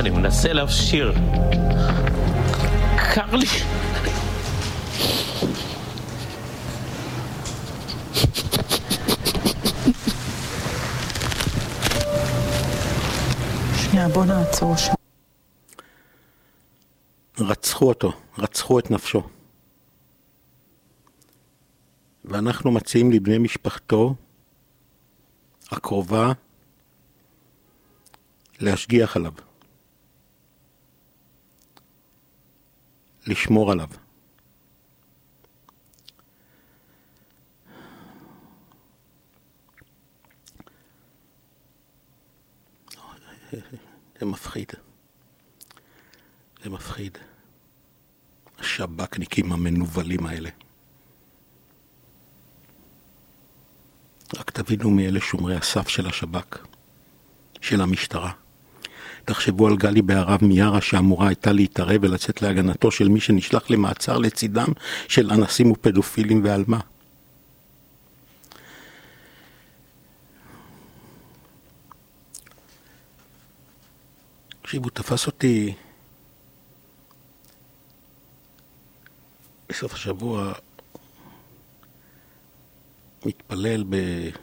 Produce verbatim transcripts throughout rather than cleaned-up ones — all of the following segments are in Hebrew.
אני מנסה להפשיר. קר לי. שנייה, בוא נעצור שם. רצחו אותו, רצחו את נפשו. ואנחנו מציעים לבני משפחתו הקרובה להשגיח עליו, לשמור עליו. זה מפחיד. זה מפחיד. השב"כניקים המנובלים האלה. רק תבינו מי אלה שומרי הסף של השב"כ, של המשטרה. תחשבו על גלי בהרב מיארה שאמורה הייתה להתערב ולצאת להגנתו של מי שנשלח למעצר לצידם של אנסים ופדופילים ועל מה. תקשיבו, תפס אותי בסוף השבוע מתפלל ב...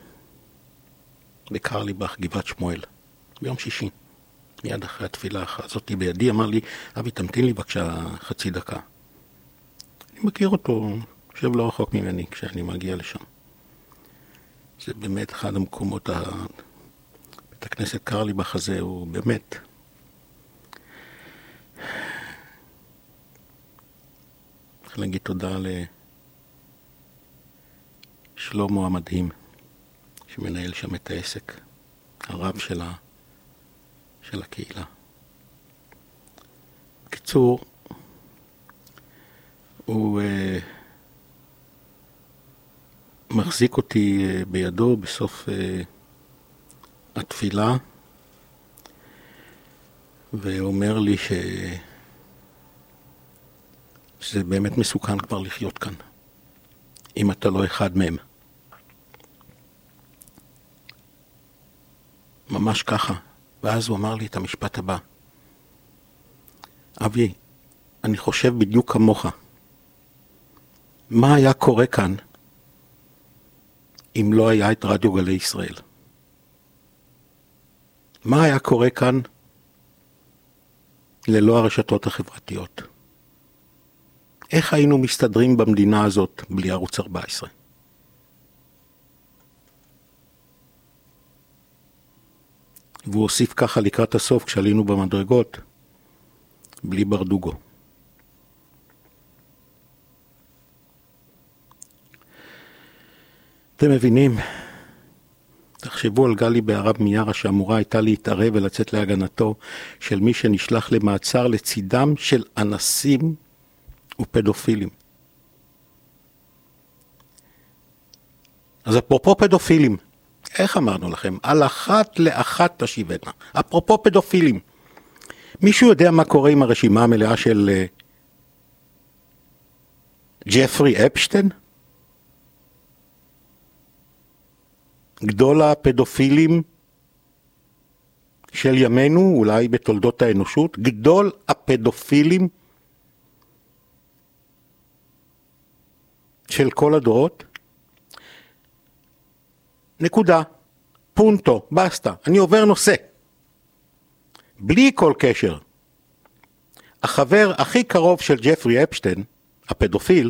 בקרליבך, גבעת שמואל, ביום שישי, מיד אחרי התפילה הזאת בידי, אמר לי, אבי, תמתין לי בבקשה חצי דקה. אני מכיר אותו, יושב לא רחוק ממני כשאני מגיע לשם. זה באמת אחד המקומות, ה... בית הכנסת קרליבך הזה הוא באמת... צריך להגיד תודה לשלמה המדהים, שמנהל שם את העסק, הרב של, ה... של הקהילה. בקיצור, הוא uh, מחזיק אותי uh, בידו בסוף uh, התפילה, ואומר לי ש... שזה באמת מסוכן כבר לחיות כאן, אם אתה לא אחד מהם. ממש ככה. ואז הוא אמר לי את המשפט הבא. אבי, אני חושב בדיוק כמוך. מה היה קורה כאן אם לא היה את רדיו גלי ישראל? מה היה קורה כאן ללא הרשתות החברתיות? איך היינו מסתדרים במדינה הזאת בלי ערוץ ארבע עשרה? והוא הוסיף ככה לקראת הסוף כשעלינו במדרגות, בלי ברדוגו. אתם מבינים? תחשבו על גלי בהרב מיארה שאמורה הייתה להתערב ולצאת להגנתו של מי שנשלח למעצר לצידם של אנסים ופדופילים. אז אפרופו פדופילים, איך אמרנו לכם? על אחת לאחת תשיבנה. אפרופו פדופילים, מישהו יודע מה קורה עם הרשימה המלאה של ג'פרי אפשטיין? גדול הפדופילים של ימינו, אולי בתולדות האנושות, גדול הפדופילים של כל הדורות. נקודה, פונטו, בסטה, אני עובר נושא. בלי כל קשר. החבר הכי קרוב של ג'פרי אפשטיין, הפדופיל,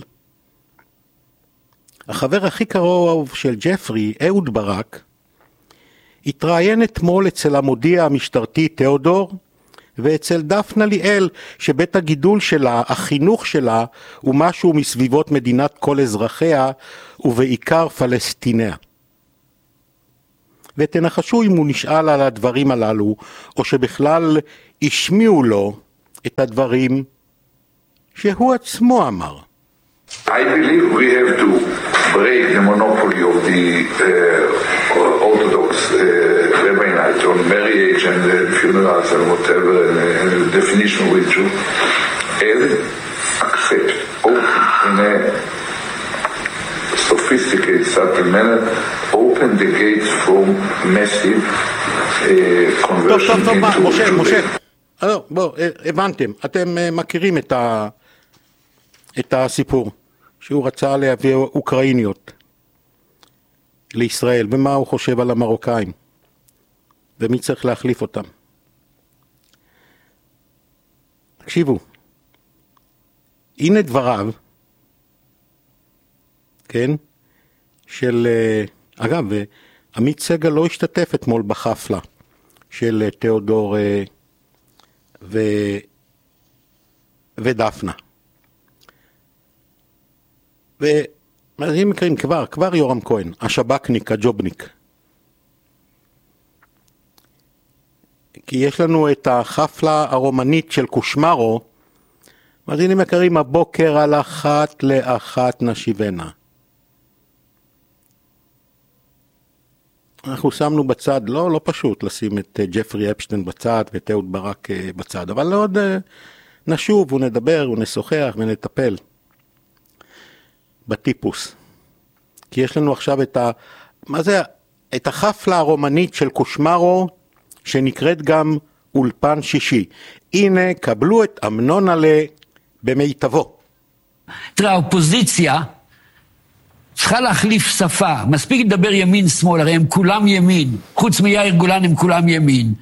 החבר הכי קרוב של ג'פרי, אהוד ברק, התראיין אתמול אצל המודיע המשטרתי תיאודור, ואצל דפנה ליאל, שבית הגידול שלה, החינוך שלה, הוא משהו מסביבות מדינת כל אזרחיה, ובעיקר פלסטיניה. ותנחשו אם הוא נשאל על הדברים הללו, או שבכלל השמיעו לו את הדברים שהוא עצמו אמר. I believe we have to break the monopoly of the uh, Orthodox uh, rabbinate on marriage and uh, funerals and whatever, and uh, the definition of ritual, and accept, open, in a sophisticated, subtle manner, open the gates from massive uh, conversion into Judaism. לא, בוא, הבנתם, אתם מכירים את, ה, את הסיפור, שהוא רצה להביא אוקראיניות לישראל, ומה הוא חושב על המרוקאים, ומי צריך להחליף אותם. תקשיבו, הנה דבריו, כן, של, אגב, עמית סגל לא השתתף אתמול בחפלה של תיאודור ו... ודפנה. ומאזינים מקרים כבר, כבר יורם כהן, השבקניק, הג'ובניק. כי יש לנו את החפלה הרומנית של קושמרו, מאזינים מקרים, הבוקר על אחת לאחת נשיבנה. אנחנו שמנו בצד, לא, לא פשוט לשים את ג'פרי אפשטיין בצד ואת אהוד ברק בצד, אבל עוד נשוב ונדבר ונשוחח ונטפל בטיפוס. כי יש לנו עכשיו את ה... מה זה? את החפלה הרומנית של קושמרו, שנקראת גם אולפן שישי. הנה, קבלו את אמנון עלה במיטבו. תראה, האופוזיציה צריכה להחליף שפה. מספיק לדבר ימין שמאל, הרי הם כולם ימין. חוץ מיאיר גולן הם כולם ימין.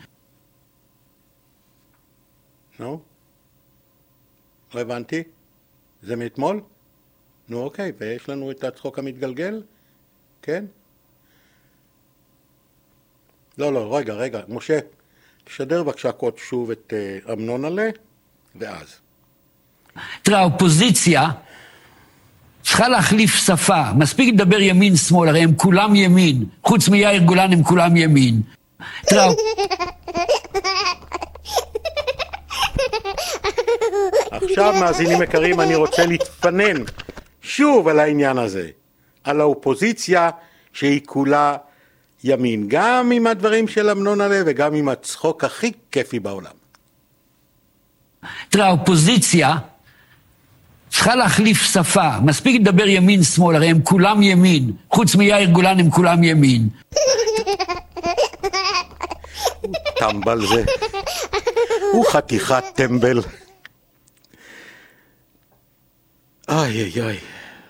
נו? לא הבנתי. זה מאתמול? נו אוקיי, ויש לנו את הצחוק המתגלגל? כן? לא, לא, רגע, רגע. משה, תשדר בבקשה קוד שוב את uh, אמנון עלה, ואז. תראה, האופוזיציה צריכה להחליף שפה. מספיק לדבר ימין שמאל, הרי הם כולם ימין. חוץ מיאיר גולן הם כולם ימין. תראה... עכשיו, מאזינים יקרים, אני רוצה להתפנן שוב על העניין הזה. על האופוזיציה שהיא כולה ימין. גם עם הדברים של אמנון עלה וגם עם הצחוק הכי כיפי בעולם. תראה, האופוזיציה צריכה להחליף שפה. מספיק לדבר ימין שמאל, הרי הם כולם ימין. חוץ מיאיר גולן הם כולם ימין. טמבל זה. הוא חתיכת טמבל. איי איי איי.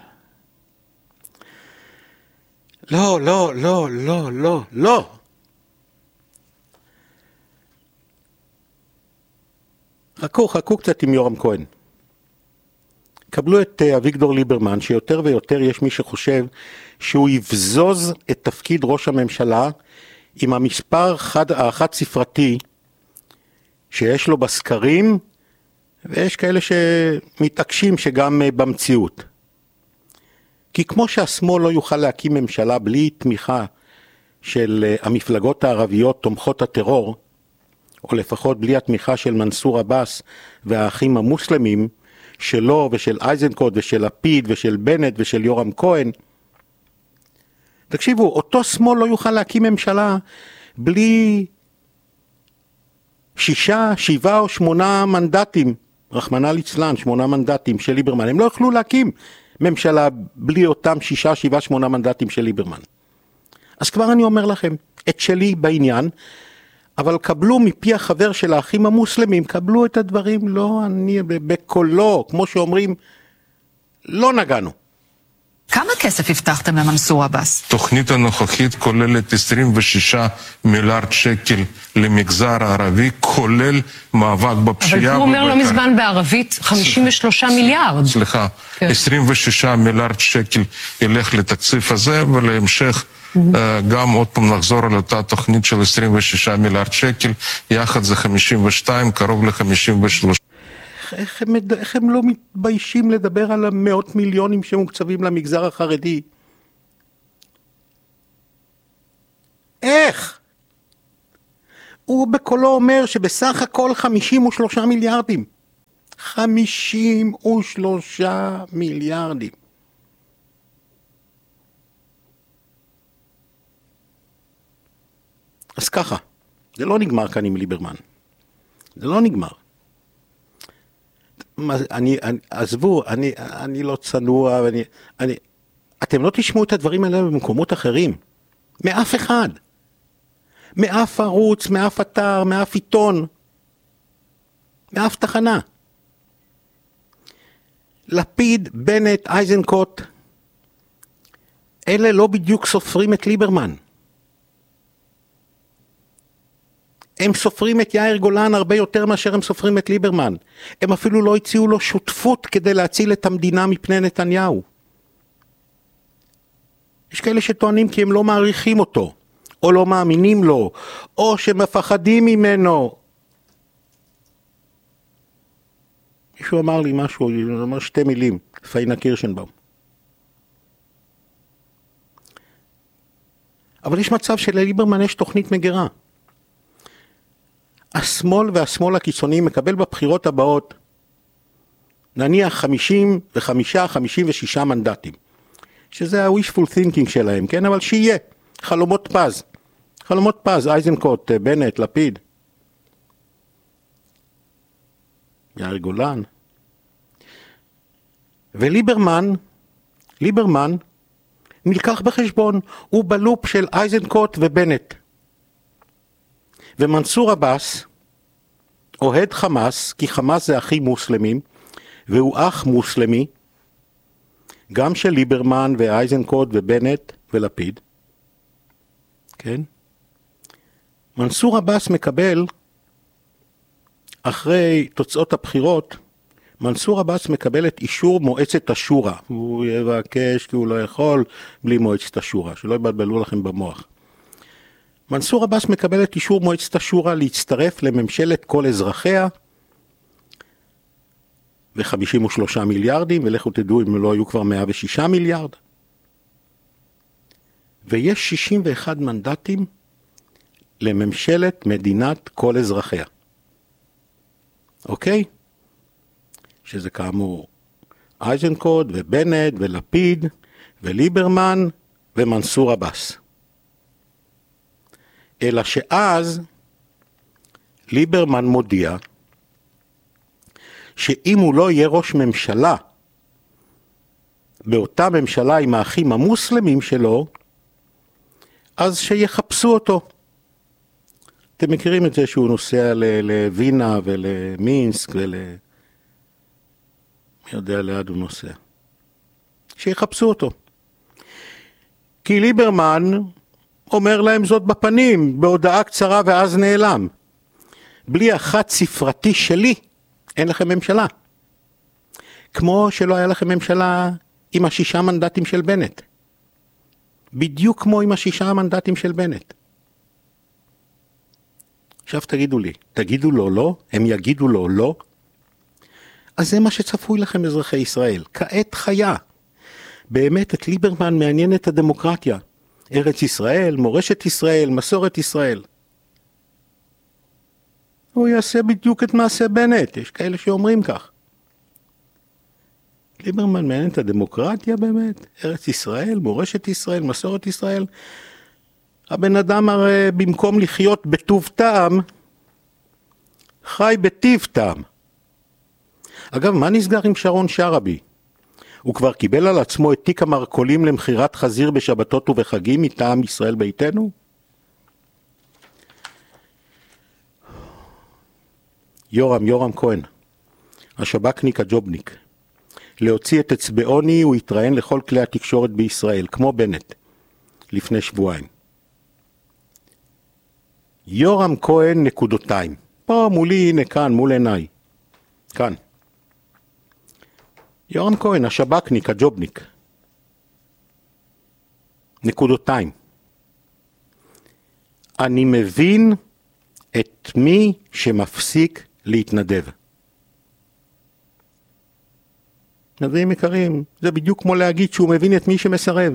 לא, לא, לא, לא, לא, לא. חכו, חכו קצת עם יורם כהן. קבלו את אביגדור ליברמן, שיותר ויותר יש מי שחושב שהוא יבזוז את תפקיד ראש הממשלה עם המספר חד, החד ספרתי שיש לו בסקרים, ויש כאלה שמתעקשים שגם במציאות. כי כמו שהשמאל לא יוכל להקים ממשלה בלי תמיכה של המפלגות הערביות תומכות הטרור, או לפחות בלי התמיכה של מנסור עבאס והאחים המוסלמים, שלו ושל אייזנקוט ושל לפיד ושל בנט ושל יורם כהן, תקשיבו, אותו שמאל לא יוכל להקים ממשלה בלי שישה, שבעה או שמונה מנדטים, רחמנא ליצלן, שמונה מנדטים של ליברמן. הם לא יוכלו להקים ממשלה בלי אותם שישה, שבעה, שמונה מנדטים של ליברמן. אז כבר אני אומר לכם, את שלי בעניין, אבל קבלו מפי החבר של האחים המוסלמים, קבלו את הדברים, לא אני בקולו, כמו שאומרים, לא נגענו. כמה כסף הבטחתם למנסור עבאס? תוכנית הנוכחית כוללת עשרים ושישה מיליארד שקל למגזר הערבי, כולל מאבק בפשיעה. אבל הוא אומר לא מזמן בערבית חמישים ושלושה מיליארד. סליחה, עשרים ושישה מיליארד שקל ילך לתקציב הזה, ולהמשך גם עוד פעם נחזור על אותה תוכנית של עשרים ושישה מיליארד שקל, יחד זה חמישים ושתיים, קרוב ל-חמישים ושלוש. איך הם, איך הם לא מתביישים לדבר על המאות מיליונים שמוקצבים למגזר החרדי? איך? הוא בקולו אומר שבסך הכל חמישים ושלושה מיליארדים. חמישים ושלושה מיליארדים. אז ככה, זה לא נגמר כאן עם ליברמן. זה לא נגמר. אני, אני, עזבו, אני, אני לא צנוע, ואני, אני, אתם לא תשמעו את הדברים האלה במקומות אחרים. מאף אחד. מאף ערוץ, מאף אתר, מאף עיתון. מאף תחנה. לפיד, בנט, איזנקוט, אלה לא בדיוק סופרים את ליברמן. הם סופרים את יאיר גולן הרבה יותר מאשר הם סופרים את ליברמן. הם אפילו לא הציעו לו שותפות כדי להציל את המדינה מפני נתניהו. יש כאלה שטוענים כי הם לא מעריכים אותו, או לא מאמינים לו, או שמפחדים ממנו. מישהו אמר לי משהו, הוא אמר שתי מילים, פיינה קירשנבאום. אבל יש מצב שלליברמן יש תוכנית מגירה. השמאל והשמאל הקיצוני מקבל בבחירות הבאות, נניח חמישים וחמישה, חמישים ושישה מנדטים. שזה ה-wishful thinking שלהם, כן? אבל שיהיה. חלומות פז. חלומות פז, איזנקוט, בנט, לפיד. יאיר גולן. וליברמן, ליברמן, נלקח בחשבון, הוא בלופ של איזנקוט ובנט. ומנסור עבאס, אוהד חמאס, כי חמאס זה אחי מוסלמים, והוא אח מוסלמי, גם של ליברמן ואייזנקוט ובנט ולפיד. כן? מנסור עבאס מקבל, אחרי תוצאות הבחירות, מנסור עבאס מקבל את אישור מועצת השורה. הוא יבקש כי הוא לא יכול בלי מועצת השורה, שלא יבלבלו לכם במוח. מנסור עבאס מקבל את אישור מועצת השורה להצטרף לממשלת כל אזרחיה, ו-חמישים ושלושה מיליארדים, ולכו תדעו אם לא היו כבר מאה ושישה מיליארד. ויש שישים ואחד מנדטים לממשלת מדינת כל אזרחיה. אוקיי? שזה כאמור איזנקוט ובנט ולפיד וליברמן ומנסור עבאס. אלא שאז ליברמן מודיע שאם הוא לא יהיה ראש ממשלה באותה ממשלה עם האחים המוסלמים שלו, אז שיחפשו אותו. אתם מכירים את זה שהוא נוסע לווינה ולמינסק ול... מי יודע ליד הוא נוסע. שיחפשו אותו. כי ליברמן אומר להם זאת בפנים, בהודעה קצרה ואז נעלם. בלי החד ספרתי שלי, אין לכם ממשלה. כמו שלא היה לכם ממשלה עם השישה מנדטים של בנט. בדיוק כמו עם השישה המנדטים של בנט. עכשיו תגידו לי, תגידו לו לא? הם יגידו לו לא? אז זה מה שצפוי לכם אזרחי ישראל. כעת חיה. באמת את ליברמן מעניין את הדמוקרטיה. ארץ ישראל, מורשת ישראל, מסורת ישראל. הוא יעשה בדיוק את מעשה בנט. יש כאלה שאומרים כך. ליברמן מעניין את הדמוקרטיה באמת. ארץ ישראל, מורשת ישראל, מסורת ישראל. הבן אדם הרי במקום לחיות בטוב טעם, חי בטיב טעם. אגב, מה נסגר עם שרון שרעבי? הוא כבר קיבל על עצמו את תיק המרכולים למחירת חזיר בשבתות ובחגים מטעם ישראל ביתנו? יורם, יורם כהן, השב"כניק הג'ובניק. להוציא את אצבעוני הוא התראיין לכל כלי התקשורת בישראל, כמו בנט, לפני שבועיים. יורם כהן נקודותיים. פה מולי, הנה כאן, מול עיניי. כאן. יורם כהן, השב"כניק, הג'ובניק. נקודותיים. אני מבין את מי שמפסיק להתנדב. נדבים יקרים, זה בדיוק כמו להגיד שהוא מבין את מי שמסרב.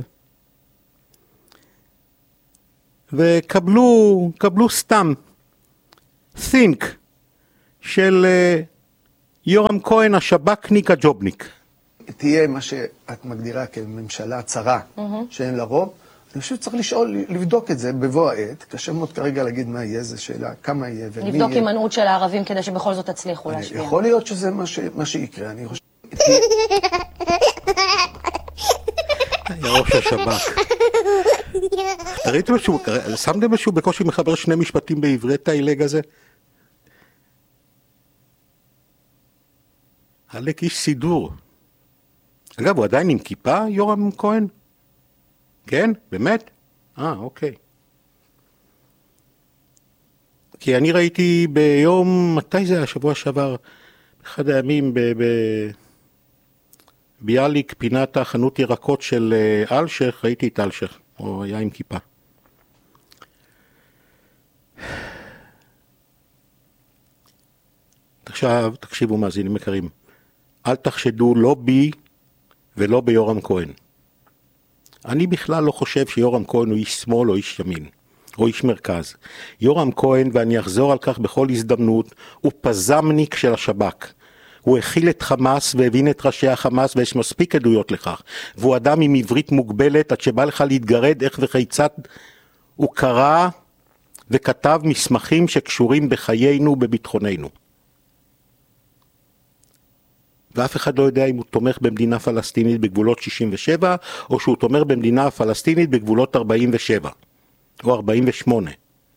וקבלו, קבלו סתם, think, של uh, יורם כהן, השב"כניק, הג'ובניק. תהיה מה שאת מגדירה כממשלה צרה, mm-hmm. שאין לה רוב. אני חושב שצריך לשאול, לבדוק את זה בבוא העת. קשה מאוד כרגע להגיד מה יהיה, זו שאלה, כמה יהיה ומי יהיה. לבדוק הימנעות של הערבים כדי שבכל זאת תצליחו להשפיע. יכול להיות שזה מה, ש... מה שיקרה, אני חושב... היה ראש השב"כ. ראיתם משהו, שמתם משהו בקושי מחבר שני משפטים בעברית העילג הזה? עלק איש סידור. אגב, הוא עדיין עם כיפה, יורם כהן? כן? באמת? אה, אוקיי. כי אני ראיתי ביום, מתי זה היה? שבוע שעבר, אחד הימים ב... ב... ביאליק, פינת החנות ירקות של אלשך, ראיתי את אלשך, הוא היה עם כיפה. עכשיו, תקשיבו מאזינים יקרים, אל תחשדו לא בי ולא ביורם כהן. אני בכלל לא חושב שיורם כהן הוא איש שמאל או איש ימין, או איש מרכז. יורם כהן, ואני אחזור על כך בכל הזדמנות, הוא פזמניק של השב"כ. הוא הכיל את חמאס והבין את ראשי החמאס, ויש מספיק עדויות לכך. והוא אדם עם עברית מוגבלת, עד שבא לך להתגרד איך וכיצד הוא קרא וכתב מסמכים שקשורים בחיינו ובביטחוננו. ואף אחד לא יודע אם הוא תומך במדינה פלסטינית בגבולות שישים ושבע, או שהוא תומך במדינה פלסטינית בגבולות ארבעים ושבע, או ארבעים ושמונה.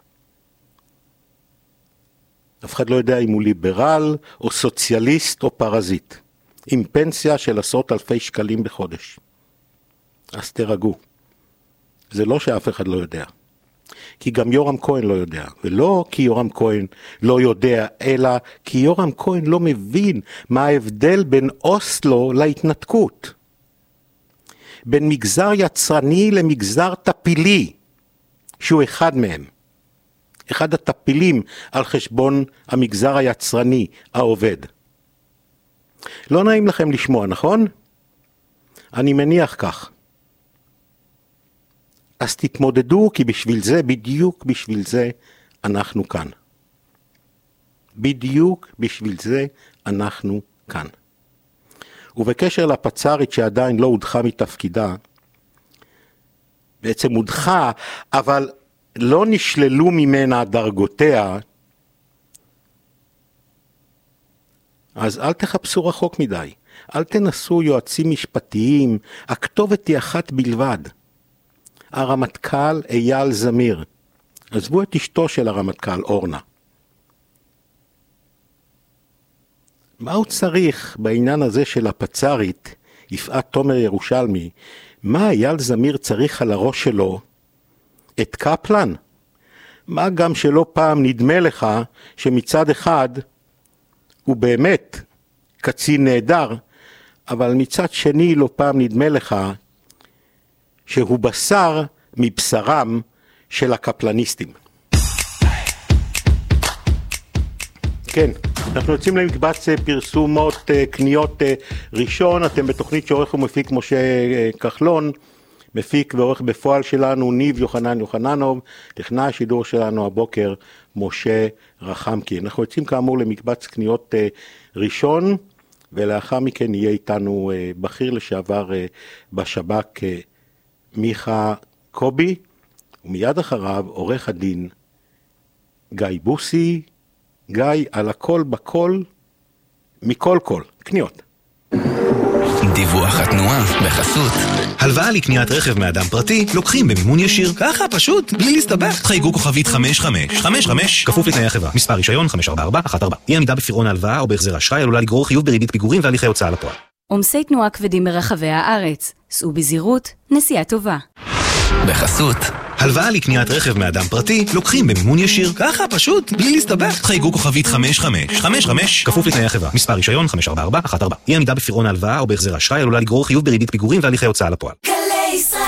אף אחד לא יודע אם הוא ליברל, או סוציאליסט, או פרזיט, עם פנסיה של עשרות אלפי שקלים בחודש. אז תרגעו. זה לא שאף אחד לא יודע. כי גם יורם כהן לא יודע, ולא כי יורם כהן לא יודע, אלא כי יורם כהן לא מבין מה ההבדל בין אוסלו להתנתקות. בין מגזר יצרני למגזר טפילי, שהוא אחד מהם. אחד הטפילים על חשבון המגזר היצרני, העובד. לא נעים לכם לשמוע, נכון? אני מניח כך. אז תתמודדו, כי בשביל זה, בדיוק בשביל זה, אנחנו כאן. בדיוק בשביל זה אנחנו כאן. ובקשר לפצ"רית שעדיין לא הודחה מתפקידה, בעצם הודחה, אבל לא נשללו ממנה דרגותיה, אז אל תחפשו רחוק מדי. אל תנסו יועצים משפטיים, הכתובת היא אחת בלבד. הרמטכ"ל אייל זמיר. עזבו את אשתו של הרמטכ"ל אורנה. מה הוא צריך בעניין הזה של הפצ"רית, יפעת תומר ירושלמי, מה אייל זמיר צריך על הראש שלו? את קפלן? מה גם שלא פעם נדמה לך שמצד אחד הוא באמת קצין נהדר, אבל מצד שני לא פעם נדמה לך שהוא בשר מבשרם של הקפלניסטים. כן, אנחנו יוצאים למקבץ פרסומות קניות ראשון. אתם בתוכנית שעורך ומפיק משה כחלון, מפיק ועורך בפועל שלנו ניב יוחנן יוחננוב, טכנאי השידור שלנו הבוקר משה רחמקי. אנחנו יוצאים כאמור למקבץ קניות ראשון, ולאחר מכן יהיה איתנו בכיר לשעבר בשב"כ מיכה קובי, ומיד אחריו עורך הדין גיא בוסי. גיא, על הכל בכל, מכל כל, קניות. דיווח התנועה בחסות. הלוואה לקניית רכב מאדם פרטי לוקחים במימון ישיר. ככה פשוט, בלי להסתבך. חייגו כוכבית חמש חמש חמש חמש, כפוף לתנאי החברה. מספר רישיון חמש ארבע ארבע אחת ארבע. אי עמידה בפירעון ההלוואה או בהחזר אשראי עלולה לגרור חיוב בריבית פיגורים והליכי הוצאה לפועל. עומסי תנועה כבדים ברחבי הארץ. סעו בזהירות, נסיעה טובה. בחסות. הלוואה לקניית רכב מאדם פרטי לוקחים במימון ישיר. ככה פשוט, בלי להסתבך. חייגו כוכבית חמש חמש חמש חמש, כפוף לתנאי החברה. מספר רישיון חמש ארבע ארבע אחת ארבע. אי עמידה בפירעון ההלוואה או בהחזר אשראי עלולה לגרור חיוב בריבית פיגורים והליכי הוצאה לפועל. גלי ישראל.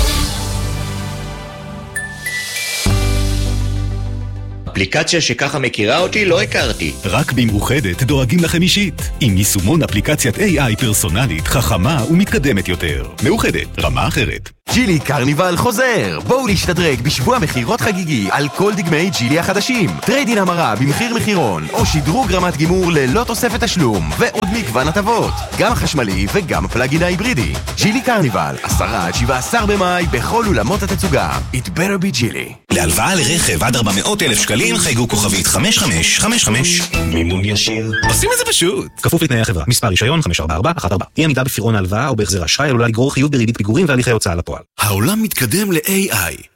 אפליקציה שככה מכירה אותי לא הכרתי. רק במאוחדת דואגים לכם אישית, עם יישומון אפליקציית איי איי פרסונלית, חכמה ומתקדמת יותר. מאוחדת, רמה אחרת. ג'ילי קרניבל חוזר. בואו להשתדרג בשבוע מחירות חגיגי על כל דגמי ג'ילי החדשים. טריידין המרה במחיר מחירון, או שדרוג רמת גימור ללא תוספת תשלום, ועוד מגוון הטבות. גם החשמלי וגם הפלאגין ההיברידי. ג'ילי קרניבל, עשרה עד שבעה עשר במאי בכל אולמות התצוגה. It better be ג'ילי. להלוואה לרכב עד ארבע מאות אלף שקלים חייגו כוכבית חמש חמש חמש חמש. מימון ישיר. עושים את זה פשוט. כפוף לתנאי החברה. מספר רישיון חמש ארבע ארבע אחת ארבע. אי עמידה בפירעון ההלוואה או בהחזר אשראי עלולה לגרור חיוב בריבית פיגורים והליכי הוצאה לפועל. העולם מתקדם ל-איי איי.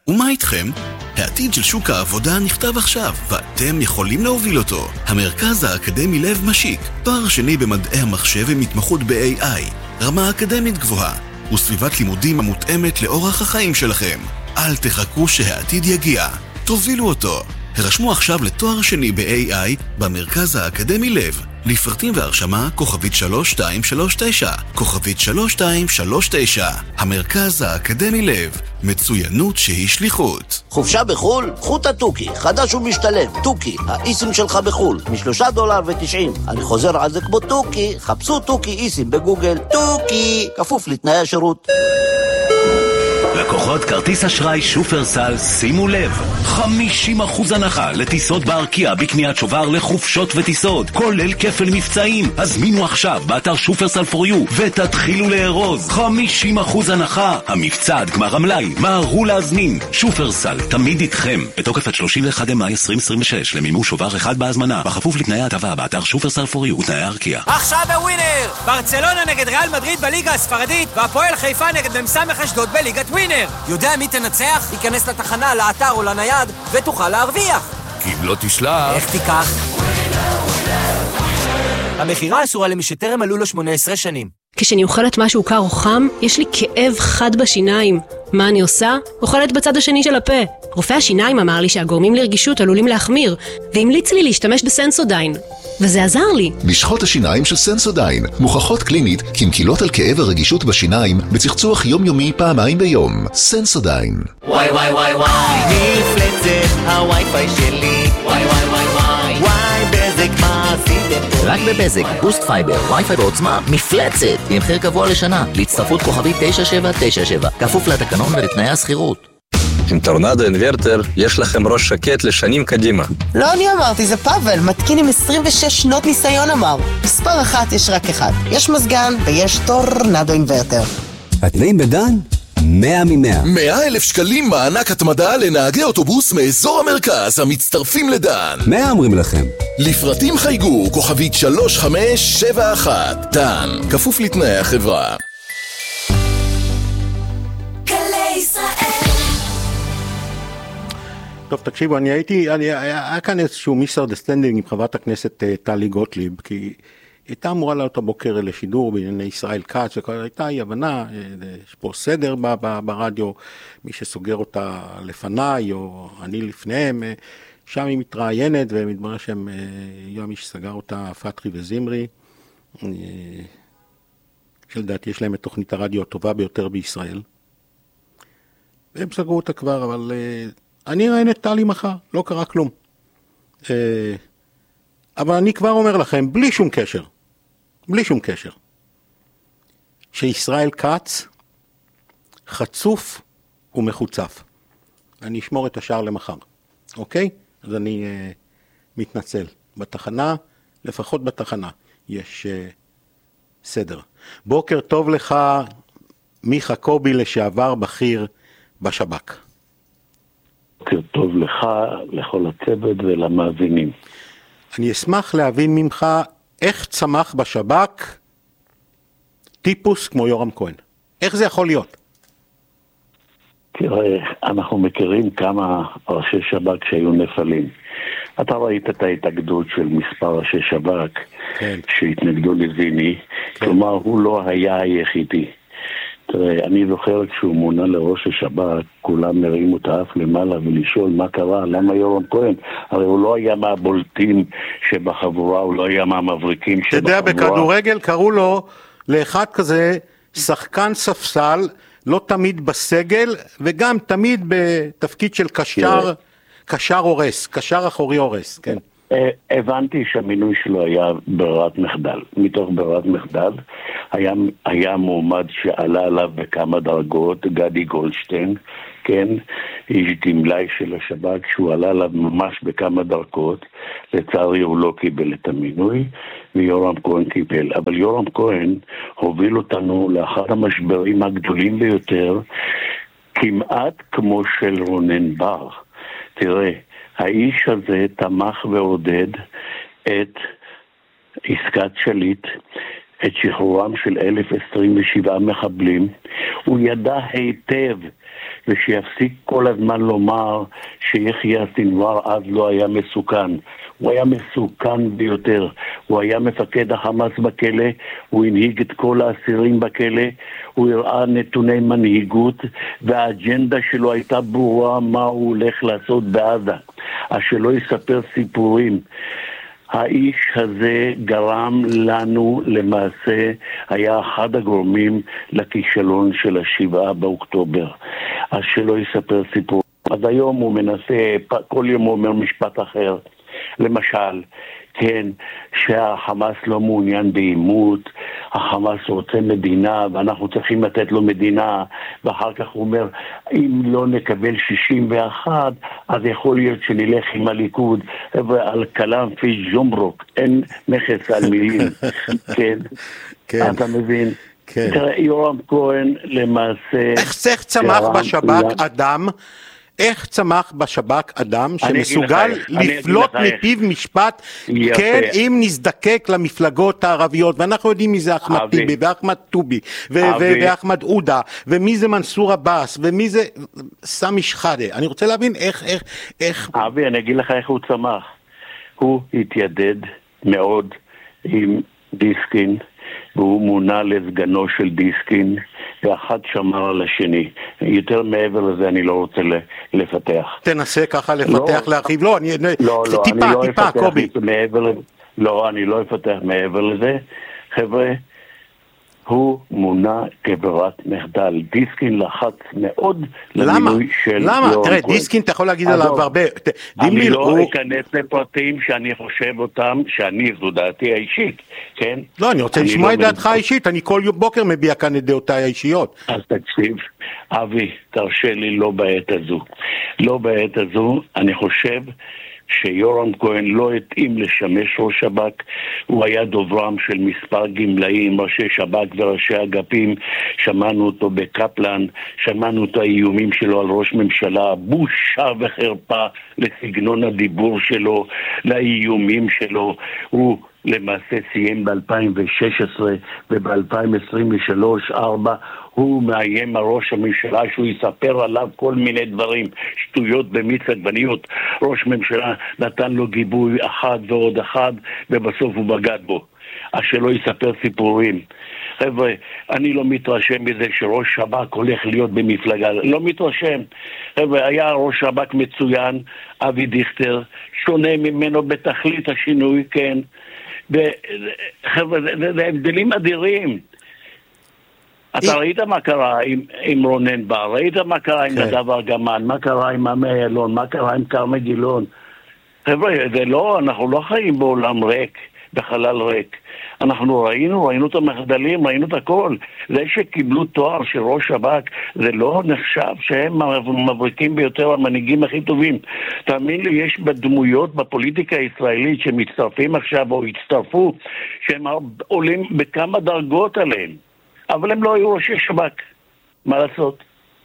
ומה איתכם? העתיד של שוק העבודה נכתב עכשיו, ואתם יכולים להוביל אותו. המרכז האקדמי לב משיק, תואר שני במדעי המחשב עם התמחות ב-איי איי, רמה אקדמית גבוהה, וסביבת לימודים המותאמת לאורח החיים שלכם. אל תחכו שהעתיד יגיע, תובילו אותו. הרשמו עכשיו לתואר שני ב-איי איי במרכז האקדמי לב. לפרטים והרשמה כוכבית שלוש שתיים שלוש תשע, כוכבית שלוש שתיים שלוש תשע. המרכז האקדמי לב, מצוינות שהיא שליחות. חופשה בחול? קחו את התוכי, חדש ומשתלם. תוכי, האיסים שלך בחול, משלושה דולר ותשעים. אני חוזר על זה כמו תוכי, חפשו תוכי איסים בגוגל. תוכי, כפוף לתנאי השירות. לקוחות כרטיס אשראי שופרסל, שימו לב, חמישים אחוז הנחה לטיסות בארקיע בקניית שובר לחופשות וטיסות, כולל כפל מבצעים. הזמינו עכשיו באתר שופרסל פור יו ותתחילו לארוז. חמישים אחוז הנחה. המבצע עד גמר המלאי, מהרו להזמין. שופרסל, תמיד איתכם. בתוקף עד שלושים ואחד במאי עשרים עשרים ושש למימוש שובר אחד בהזמנה, בכפוף לתנאי ההטבה באתר שופרסל פור יו ותנאי ארקיע. עכשיו בווינר! ברצלונה נגד ריאל מדריד בליגה הספרדית, והפועל חיפה נגד מ"ס אשדוד בליגת ווינר. יודע מי תנצח? ייכנס לתחנה, לאתר או לנייד ותוכל להרוויח. כי אם לא תשלח... איך תיקח? המחירה אסורה למי שטרם מלאו לו שמונה עשרה שנים. כשאני אוכלת משהו קר או חם, יש לי כאב חד בשיניים. מה אני עושה? אוכלת בצד השני של הפה. רופא השיניים אמר לי שהגורמים לרגישות עלולים להחמיר, והמליץ לי להשתמש בסנסודיין. וזה עזר לי. משחות השיניים של סנסודיין מוכחות קלינית כמקילות על כאב הרגישות בשיניים בצחצוח יומיומי פעמיים ביום. סנסודיין. וואי וואי וואי וואי מפלצת הווי-פיי שלי. וואי וואי וואי וואי וואי בזק מה עשיתם פה? רק בבזק בוסט פייבר ווי-פיי בעוצמה מפלצת עם מחיר קבוע לשנה להצטרפות כוכבית תשע שבע תשע שבע, כפוף לתקנון ולתנאי השכירות. עם טורנדו אינוורטר יש לכם ראש שקט לשנים קדימה. לא אני אמרתי, זה פאבל, מתקין עם עשרים ושש שנות ניסיון אמר. מספר אחת יש רק אחד, יש מזגן ויש טורנדו אינוורטר. התנאים בדן? מאה ממאה. מאה אלף שקלים מענק התמדה לנהגי אוטובוס מאזור המרכז המצטרפים לדן. מאה אומרים לכם. לפרטים חייגו כוכבית שלוש חמש שבע אחת. דן, כפוף לתנאי החברה. טוב, תקשיבו, אני הייתי, אני, היה כאן איזשהו מיסאנדרסטנדינג עם חברת הכנסת טלי גוטליב, כי היא הייתה אמורה לעלות הבוקר לשידור בענייני ישראל כץ, וכל הייתה אי הבנה, יש פה סדר ב, ב, ברדיו, מי שסוגר אותה לפניי, או אני לפניהם, שם היא מתראיינת, ומתברר שהם, יום מי שסגר אותה, פתחי וזמרי, שלדעתי יש להם את תוכנית הרדיו הטובה ביותר בישראל, והם סגרו אותה כבר, אבל... אני ראיין את טלי מחר, לא קרה כלום. אבל אני כבר אומר לכם, בלי שום קשר, בלי שום קשר, שישראל כץ חצוף ומחוצף. אני אשמור את השאר למחר, אוקיי? אז אני uh, מתנצל. בתחנה, לפחות בתחנה, יש uh, סדר. בוקר טוב לך, מיכה קובי, לשעבר בכיר בשב"כ. בוקר טוב לך, לכל הצוות ולמאזינים. אני אשמח להבין ממך איך צמח בשב"כ טיפוס כמו יורם כהן. איך זה יכול להיות? תראה, אנחנו מכירים כמה ראשי שב"כ שהיו נפלים. אתה ראית את ההתאגדות של מספר ראשי שב"כ כן. שהתנגדו לזיני, כן. כלומר הוא לא היה היחידי. תראה, אני זוכר כשהוא מונה לראש השב"כ, כולם מרימו את האף למעלה ולשאול מה קרה, למה יורם כהן? הרי הוא לא היה מהבולטים שבחבורה, הוא לא היה מהמבריקים שבחבורה. אתה יודע, בכדורגל קראו לו לאחד כזה שחקן ספסל, לא תמיד בסגל, וגם תמיד בתפקיד של קשר, קשר אורס, קשר אחורי אורס, כן. הבנתי שהמינוי שלו היה ברירת מחדל. מתוך ברירת מחדל היה, היה מועמד שעלה עליו בכמה דרגות, גדי גולדשטיין, כן, איש גמלאי של השב"כ, שהוא עלה עליו ממש בכמה דרגות. לצערי הוא לא קיבל את המינוי, ויורם כהן קיבל. אבל יורם כהן הוביל אותנו לאחד המשברים הגדולים ביותר, כמעט כמו של רונן בר. תראה, האיש הזה תמך ועודד את עסקת שליט, את שחרורם של אלף עשרים ושבעה מחבלים, הוא ידע היטב, ושיפסיק כל הזמן לומר שיחיא סנוואר אז לא היה מסוכן. הוא היה מסוכן ביותר. הוא היה מפקד החמאס בכלא, הוא הנהיג את כל האסירים בכלא, הוא הראה נתוני מנהיגות, והאג'נדה שלו הייתה ברורה מה הוא הולך לעשות בעזה. אז שלא יספר סיפורים. האיש הזה גרם לנו, למעשה, היה אחד הגורמים לכישלון של השבעה באוקטובר. אז שלא יספר סיפור. אז היום הוא מנסה, כל יום הוא אומר משפט אחר. למשל, כן, שהחמאס לא מעוניין בעימות, החמאס רוצה מדינה ואנחנו צריכים לתת לו מדינה, ואחר כך הוא אומר, אם לא נקבל שישים ואחת, אז יכול להיות שנלך עם הליכוד, על כלם פי ג'ומברוק, אין נכס על מילים, כן, כן. אתה מבין? כן. תראה, יורם כהן למעשה... איך צמח בשב"כ אדם... איך צמח בשב"כ אדם שמסוגל לפלוט מפיו משפט, כן, אם נזדקק למפלגות הערביות, ואנחנו יודעים מי זה אחמד טיבי ואחמד טובי ואחמד עודה ומי זה מנסור עבאס ומי זה סמי שחאדה. אני רוצה להבין איך איך איך אבי, אני אגיד לך איך הוא צמח. הוא התיידד מאוד עם דיסקין, והוא מונה לסגנו של דיסקין, ואחד שמר על השני. יותר מעבר לזה אני לא רוצה לפתח. תנסה ככה לפתח, לא, להרחיב. לא, אני, לא, לא, טיפה, אני לא טיפה, קובי. מעבר, לא, אני לא אפתח מעבר לזה. חבר'ה, הוא מונה כברירת מחדל. דיסקין לחץ מאוד למינוי של יורם כהן. למה? תראה, דיסקין אתה יכול להגיד עליו הרבה. אני לא אכנס לפרטים שאני חושב אותם, שאני, זו דעתי האישית, כן? לא, אני רוצה לשמוע את דעתך האישית, אני כל בוקר מביע כאן את דעותיי האישיות. אז תקשיב, אבי, תרשה לי לא בעת הזו. לא בעת הזו, אני חושב... שיורם כהן לא התאים לשמש ראש שב"כ, הוא היה דוברם של מספר גמלאים, ראשי שב"כ וראשי אגפים, שמענו אותו בקפלן, שמענו את האיומים שלו על ראש ממשלה, בושה וחרפה לסגנון הדיבור שלו, לאיומים שלו. הוא למעשה סיים ב-אלפיים ושש עשרה וב-אלפיים עשרים ושלוש ארבע הוא מאיים על ראש הממשלה שהוא יספר עליו כל מיני דברים, שטויות במיץ עגבניות. ראש ממשלה נתן לו גיבוי אחד ועוד אחד, ובסוף הוא בגד בו. אז שלא יספר סיפורים. חבר'ה, אני לא מתרשם מזה שראש שב"כ הולך להיות במפלגה, לא מתרשם. חבר'ה, היה ראש שב"כ מצוין, אבי דיכטר, שונה ממנו בתכלית השינוי, כן. חבר'ה, זה, זה הבדלים אדירים. אתה ראית מה קרה עם, עם רונן בר, ראית מה קרה עם נדב ארגמן, מה קרה עם עמי אילון, מה קרה עם כרמי גילון. חבר'ה, זה לא, אנחנו לא חיים בעולם ריק, בחלל ריק. אנחנו ראינו, ראינו את המחדלים, ראינו את הכל. זה שקיבלו תואר של ראש שב"כ, זה לא נחשב שהם מבריקים ביותר, המנהיגים הכי טובים. תאמין לי, יש בדמויות בפוליטיקה הישראלית שמצטרפים עכשיו או הצטרפו, שהם עולים בכמה דרגות עליהם. אבל הם לא היו ראשי שב"כ. מה לעשות?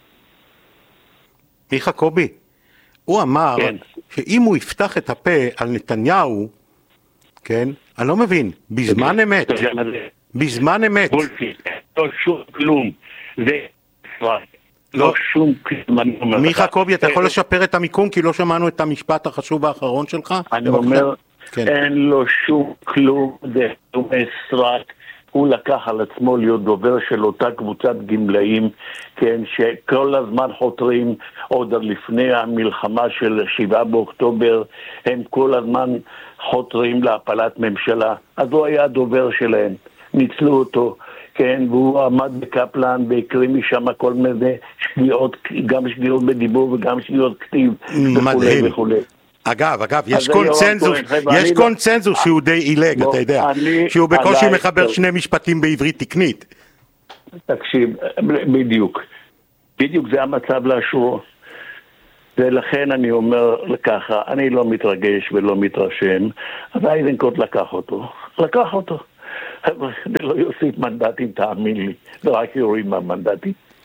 מיכה קובי, הוא אמר כן. שאם הוא יפתח את הפה על נתניהו, כן, אני לא מבין, בזמן אמת, בזמן אמת. לא שום כלום, זה לא שום כלום. מיכה קובי, אתה יכול לשפר את המיקום כי לא שמענו את המשפט החשוב האחרון שלך? אני אומר, אין לו שום כלום, זה שום סרק. הוא לקח על עצמו להיות דובר של אותה קבוצת גמלאים, כן, שכל הזמן חותרים, עוד לפני המלחמה של שבעה באוקטובר, הם כל הזמן חותרים להפלת ממשלה. אז הוא היה הדובר שלהם, ניצלו אותו, כן, והוא עמד בקפלן והקריא משם כל מיני שגיאות, גם שגיאות בדיבור וגם שגיאות כתיב, וכו' וכו'. אגב, אגב, יש קונצנזוס, יש קונצנזוס שהוא די אילג, אתה יודע, שהוא בקושי מחבר שני משפטים בעברית תקנית. תקשיב, בדיוק, בדיוק זה המצב לאשורו, ולכן אני אומר ככה, אני לא מתרגש ולא מתרשם, אז איזנקוט לקח אותו, לקח אותו, זה לא יוסיף מנדטים, תאמין לי, זה רק יוריד מהמנדטים.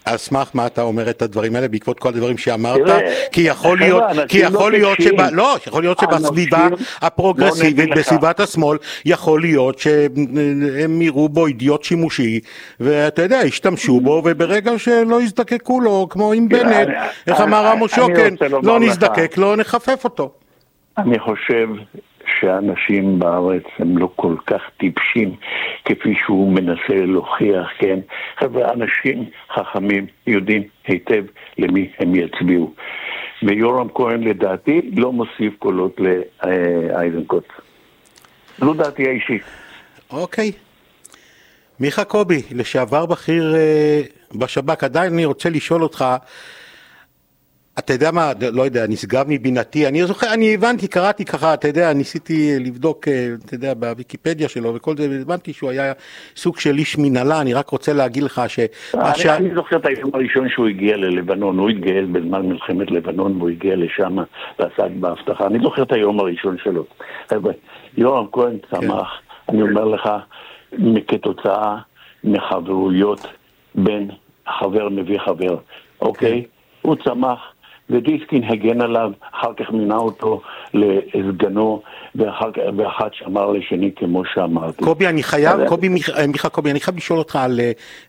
על סמך מה אתה אומר את הדברים האלה בעקבות כל הדברים שאמרת? כי יכול להיות, כי יכול להיות שבה, לא, יכול להיות שבסביבה הפרוגרסיבית, בסביבת השמאל, יכול להיות שהם יראו בו אידיוט שימושי, ואתה יודע, השתמשו בו, וברגע שלא יזדקקו לו, כמו עם בנט, איך אמר עמוס שוקן, לא נזדקק, לא נחפף אותו. אני חושב שאנשים בארץ הם לא כל כך טיפשים כפי שהוא מנסה להוכיח, כן? חבר'ה, אנשים חכמים יודעים היטב למי הם יצביעו. ויורם כהן לדעתי לא מוסיף קולות לאייזנקוט. זו דעתי האישית. אוקיי. מיכה קובי, לשעבר בכיר בשב"כ, עדיין אני רוצה לשאול אותך, אתה יודע מה, לא יודע, נשגב מבינתי, אני זוכר, אני הבנתי, קראתי ככה, אתה יודע, ניסיתי לבדוק, אתה יודע, בוויקיפדיה שלו וכל זה, הבנתי שהוא היה סוג של איש מנהלה, אני רק רוצה להגיד לך ש... אני זוכר את היום הראשון שהוא הגיע ללבנון, הוא התגייס בזמן מלחמת לבנון, והוא הגיע לשם ועסק בהבטחה, אני זוכר את היום הראשון שלו. יורם כהן צמח, אני אומר לך, כתוצאה מחברויות בין חבר מביא חבר, אוקיי? הוא צמח, ודיסקין הגן עליו, אחר כך מינה אותו לסגנו, ואחד שאמר לשני כמו שאמרתי. קובי, אני חייב, קובי, מיכה קובי, אני חייב לשאול אותך על,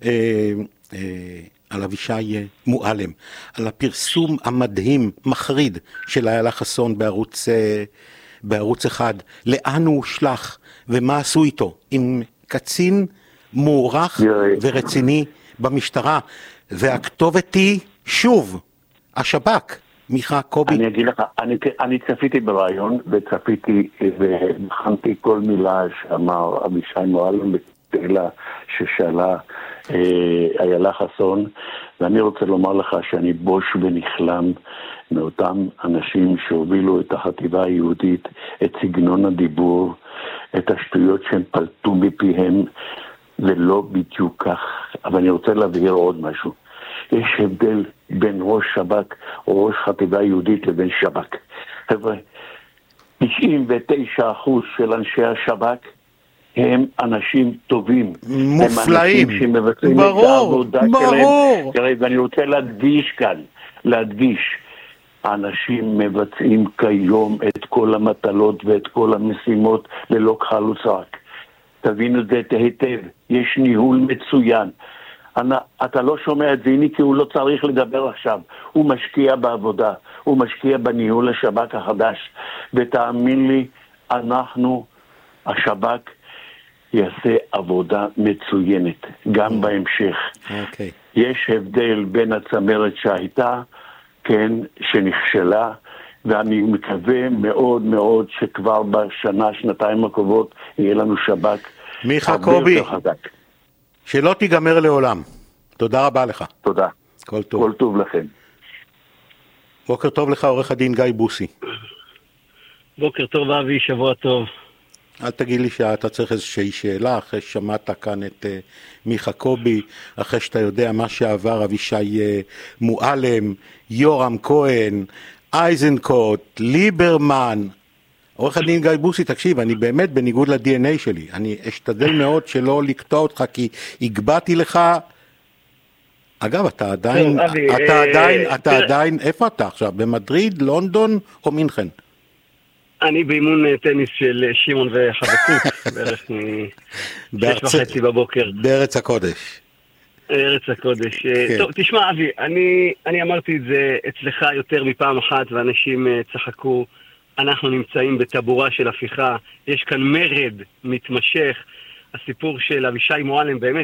על אבישי מועלם, על הפרסום המדהים, מחריד, של איילה חסון בערוץ, בערוץ אחד. לאן הוא הושלח, ומה עשו איתו? עם קצין מוערך ורציני במשטרה, והכתובת היא שוב, השב"כ, מיכה קובי. אני אגיד לך, אני, אני צפיתי ברעיון, וצפיתי ובחנתי כל מילה שאמר אבישי מועלם בתגלה ששאלה אה, איילה חסון, ואני רוצה לומר לך שאני בוש ונכלם מאותם אנשים שהובילו את החטיבה היהודית, את סגנון הדיבור, את השטויות שהם פלטו מפיהם, ולא בדיוק כך. אבל אני רוצה להבהיר עוד משהו. יש הבדל בין ראש שב"כ או ראש חטיבה יהודית לבין שב"כ. חבר'ה, תשעים ותשעה אחוז של אנשי השב"כ הם אנשים טובים. מופלאים. הם אנשים שמבצעים ברור, את העבודה ברור. שלהם. תראה, ואני רוצה להדגיש כאן, להדגיש, אנשים מבצעים כיום את כל המטלות ואת כל המשימות ללא כחל ושרק. תבינו את זה היטב, יש ניהול מצוין. אתה לא שומע את זיני כי הוא לא צריך לדבר עכשיו, הוא משקיע בעבודה, הוא משקיע בניהול השב"כ החדש, ותאמין לי, אנחנו, השב"כ, יעשה עבודה מצוינת, גם בהמשך. אוקיי. יש הבדל בין הצמרת שהייתה, כן, שנכשלה, ואני מקווה מאוד מאוד שכבר בשנה, שנתיים הקרובות, יהיה לנו שב"כ מיכה קובי, שלא תיגמר לעולם. תודה רבה לך. תודה. כל טוב. כל טוב לכם. בוקר טוב לך, עורך הדין גיא בוסי. בוקר טוב אבי, שבוע טוב. אל תגיד לי שאתה צריך איזושהי שאלה, אחרי ששמעת כאן את uh, מיכה קובי, אחרי שאתה יודע מה שעבר אבישי uh, מועלם, יורם כהן, אייזנקוט, ליברמן. עורך הדין גיא בוסי, תקשיב, אני באמת בניגוד ל-די אן איי שלי, אני אשתדל מאוד שלא לקטוע אותך, כי הגבעתי לך, אגב, אתה עדיין, אתה עדיין, אתה עדיין, איפה אתה עכשיו? במדריד, לונדון או מינכן? אני באימון טניס של שמעון וחבקות, בערך משש וחצי בבוקר. בארץ הקודש. ארץ הקודש. טוב, תשמע אבי, אני אמרתי את זה אצלך יותר מפעם אחת, ואנשים צחקו, אנחנו נמצאים בטבורה של הפיכה, יש כאן מרד מתמשך, הסיפור של אבישי מועלם באמת,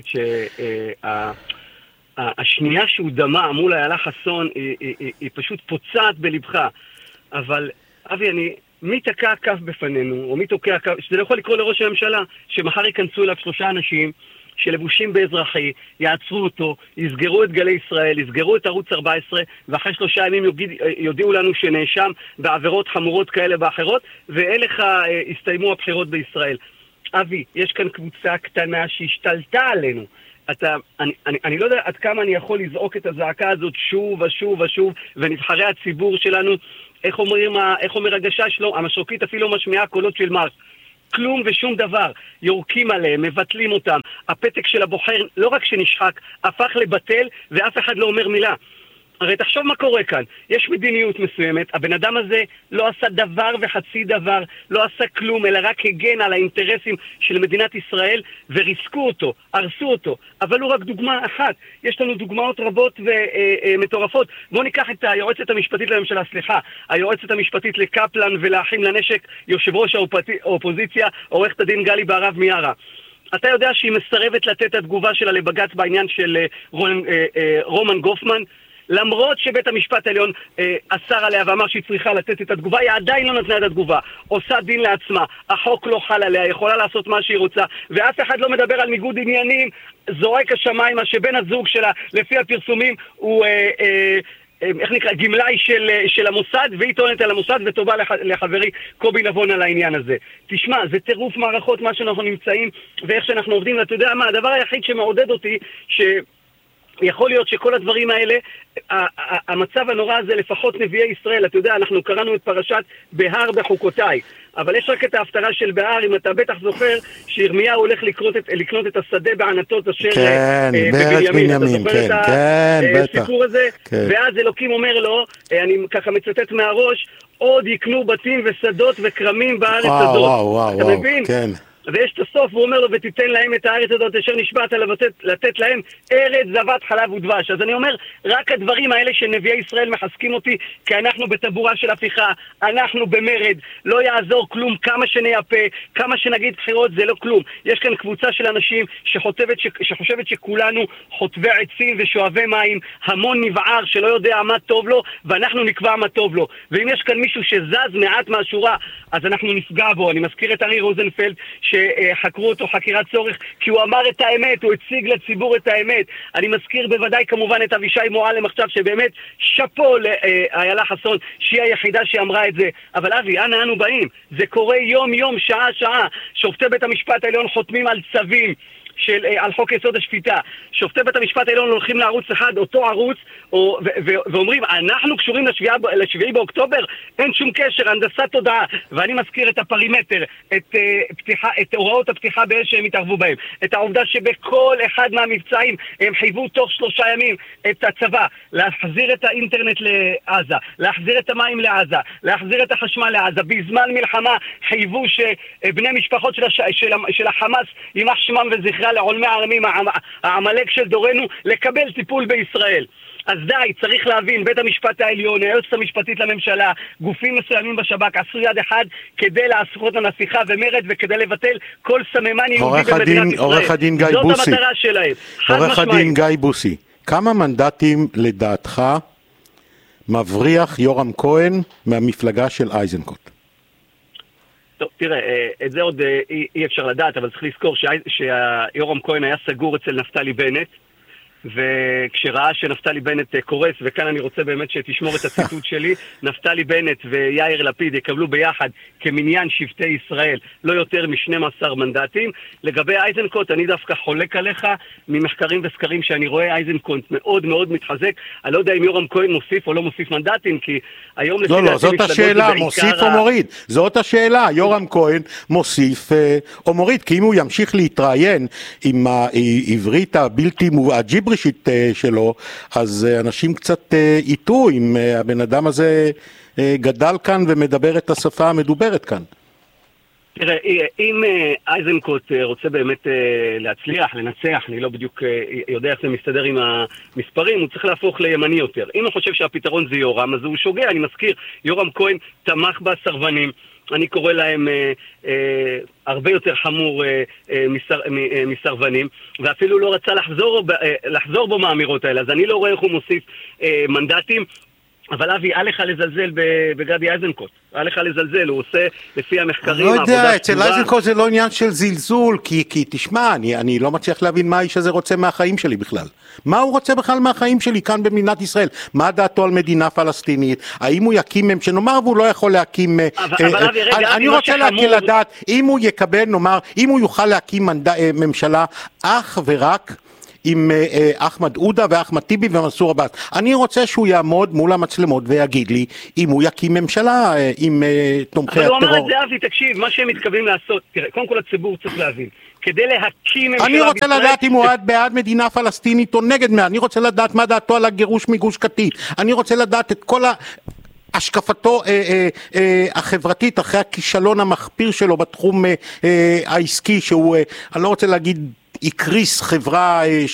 שהשנייה שהוא דמה מול איילה חסון, היא, היא, היא, היא פשוט פוצעת בלבך, אבל אבי, אני, מי תקע כף בפנינו, או מי תוקע כף, שזה לא יכול לקרוא לראש הממשלה, שמחר ייכנסו אליו שלושה אנשים, שלבושים באזרחי, יעצרו אותו, יסגרו את גלי ישראל, יסגרו את ערוץ ארבע עשרה, ואחרי שלושה ימים יגיד, יודיעו לנו שנאשם בעבירות חמורות כאלה ואחרות, ואליך הסתיימו הבחירות בישראל. אבי, יש כאן קבוצה קטנה שהשתלטה עלינו. אתה, אני, אני, אני לא יודע עד כמה אני יכול לזעוק את הזעקה הזאת שוב ושוב ושוב, ונבחרי הציבור שלנו, איך אומרים, איך אומר הגשש שלו, המשרוקית אפילו משמיעה קולות של מרס. כלום ושום דבר. יורקים עליהם, מבטלים אותם. הפתק של הבוחר לא רק שנשחק, הפך לבטל ואף אחד לא אומר מילה. הרי תחשוב מה קורה כאן, יש מדיניות מסוימת, הבן אדם הזה לא עשה דבר וחצי דבר, לא עשה כלום, אלא רק הגן על האינטרסים של מדינת ישראל, וריסקו אותו, הרסו אותו, אבל הוא רק דוגמה אחת, יש לנו דוגמאות רבות ומטורפות. בואו ניקח את היועצת המשפטית לממשלה, סליחה, היועצת המשפטית לקפלן ולאחים לנשק, יושב ראש האופוזיציה, עורכת הדין גלי בהרב מיארה. אתה יודע שהיא מסרבת לתת את התגובה שלה לבג"ץ בעניין של רומן גופמן, למרות שבית המשפט העליון אה, אסר עליה ואמר שהיא צריכה לתת את התגובה, היא עדיין לא נתנה את התגובה, עושה דין לעצמה, החוק לא חל עליה, יכולה לעשות מה שהיא רוצה, ואף אחד לא מדבר על ניגוד עניינים, זורק השמיים, מה שבן הזוג שלה, לפי הפרסומים, הוא... אה, אה, איך נקרא, גמלאי של, של המוסד, והיא טוענת על המוסד, וטובה לח, לחברי קובי נבון על העניין הזה. תשמע, זה טירוף מערכות מה שאנחנו נמצאים, ואיך שאנחנו עובדים, ואתה יודע מה, הדבר היחיד שמעודד אותי, ש... יכול להיות שכל הדברים האלה, המצב הנורא הזה, לפחות נביאי ישראל, אתה יודע, אנחנו קראנו את פרשת בהר בחוקותיי, אבל יש רק את ההפטרה של בהר, אם אתה בטח זוכר, שירמיהו הולך לקנות את, לקנות את השדה בענתות אשר כן, אה, בארץ בנימין, כן, כן, בטח. הסיפור הזה, כן. ואז אלוקים אומר לו, אני ככה מצטט מהראש, עוד יקנו בתים ושדות וקרמים בארץ וואו, הזאת. וואו, וואו, אתה וואו, מבין? כן. ויש את הסוף, הוא אומר לו, ותיתן להם את הארץ הזאת אשר נשבעת לתת, לתת להם ארץ זבת חלב ודבש. אז אני אומר, רק הדברים האלה שנביאי ישראל מחזקים אותי, כי אנחנו בטבורה של הפיכה, אנחנו במרד, לא יעזור כלום, כמה שנייפה, כמה שנגיד בחירות, זה לא כלום. יש כאן קבוצה של אנשים שחושבת, ש... שחושבת שכולנו חוטבי עצים ושואבי מים, המון נבער שלא יודע מה טוב לו, ואנחנו נקבע מה טוב לו. ואם יש כאן מישהו שזז מעט מהשורה, אז אנחנו נפגע בו. אני מזכיר את ארי רוזנפלד, שחקרו אותו חקירת צורך, כי הוא אמר את האמת, הוא הציג לציבור את האמת. אני מזכיר בוודאי כמובן את אבישי מועלם עכשיו, שבאמת שפו לאיילה חסון, שהיא היחידה שאמרה את זה. אבל אבי, אנה אנו באים? זה קורה יום יום, שעה שעה. שופטי בית המשפט העליון חותמים על צווים של, על חוק יסוד השפיטה. שופטי בית המשפט העליון הולכים לערוץ אחד, אותו ערוץ, או, ו, ו, ואומרים, אנחנו קשורים לשביעי באוקטובר, אין שום קשר, הנדסת תודעה. ואני מזכיר את הפרימטר, את, uh, פתיחה, את הוראות הפתיחה באש שהם התערבו בהם. את העובדה שבכל אחד מהמבצעים הם חייבו תוך שלושה ימים את הצבא, להחזיר את האינטרנט לעזה, להחזיר את המים לעזה, להחזיר את החשמל לעזה. בזמן מלחמה חייבו שבני משפחות של, הש, של, של החמאס יימח שמם וזכרה לעולמי הערמים, העמלק של דורנו, לקבל טיפול בישראל. אז די, צריך להבין, בית המשפט העליון, היועצת המשפטית לממשלה, גופים מסוימים בשב"כ, עשו יד אחד כדי לעשות הנסיכה ומרד וכדי לבטל כל סממן יהודי במדינת ישראל. עורך הדין גיא זאת בוסי. המטרה שלהם. עורך הדין גיא בוסי, כמה מנדטים לדעתך מבריח יורם כהן מהמפלגה של איזנקוט? טוב, תראה, את זה עוד אי, אי אפשר לדעת, אבל צריך לזכור שיורם כהן היה סגור אצל נפתלי בנט, וכשראה שנפתלי בנט קורס, וכאן אני רוצה באמת שתשמור את הציטוט שלי, נפתלי בנט ויאיר לפיד יקבלו ביחד כמניין שבטי ישראל לא יותר מ-שנים עשר מנדטים. לגבי איזנקוט, אני דווקא חולק עליך ממחקרים וסקרים שאני רואה איזנקוט מאוד מאוד מתחזק. אני לא יודע אם יורם כהן מוסיף או לא מוסיף מנדטים, כי היום לא, לא, זאת השאלה, מוסיף או מוריד. זאת השאלה, יורם כהן מוסיף או מוריד, כי אם הוא ימשיך להתראיין עם העברית הבלתי הג'יברי שיט שלו, אז אנשים קצת איתו אם הבן אדם הזה גדל כאן ומדבר את השפה המדוברת כאן. תראה, אם איזנקוט רוצה באמת להצליח, לנצח, אני לא בדיוק יודע איך זה מסתדר עם המספרים, הוא צריך להפוך לימני יותר. אם הוא חושב שהפתרון זה יורם, אז הוא שוגע. אני מזכיר, יורם כהן תמך בסרבנים, אני קורא להם אה, אה, הרבה יותר חמור אה, אה, מסר, אה, מסרבנים, ואפילו לא רצה לחזור, אה, לחזור בו מהאמירות האלה, אז אני לא רואה איך הוא מוסיף אה, מנדטים. אבל אבי, אל לך לזלזל בגדי איזנקוט, אל לך לזלזל, הוא עושה לפי המחקרים, לא יודע, אצל איזנקוט זה לא עניין של זלזול, כי, כי תשמע, אני, אני לא מצליח להבין מה האיש הזה רוצה מהחיים שלי בכלל. מה הוא רוצה בכלל מהחיים שלי כאן במדינת ישראל? מה דעתו על מדינה פלסטינית? האם הוא יקים, שנאמר והוא לא יכול להקים... אבל, אה, אבל אבי, רגע, אני, אבי, אני רוצה להקים לדעת, אם הוא יקבל, נאמר, אם הוא יוכל להקים מנד... ממשלה אך ורק עם אחמד עודה ואחמד טיבי ומנסור עבאס. אני רוצה שהוא יעמוד מול המצלמות ויגיד לי אם הוא יקים ממשלה עם תומכי הטרור. אבל הוא אמר את זה, אבי, תקשיב, מה שהם מתכוונים לעשות, תראה, קודם כל הציבור צריך להבין, כדי להקים ממשלה... אני רוצה לדעת אם הוא בעד מדינה פלסטינית או נגד מה, אני רוצה לדעת מה דעתו על הגירוש מגוש קטיף, אני רוצה לדעת את כל ה... השקפתו אה, אה, אה, החברתית אחרי הכישלון המחפיר שלו בתחום אה, אה, העסקי שהוא, אה, אני לא רוצה להגיד, יקריס חברה אה,